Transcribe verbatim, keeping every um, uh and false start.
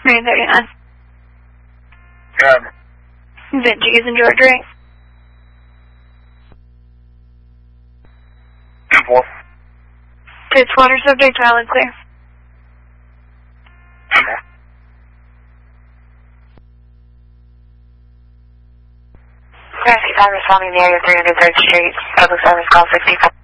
three thirty-nine. Um, Vinci using George Ray. two four. Pitch water subject, silent clear. two four. Rescue time responding to the area three hundred third Street. Public service call sixty-four.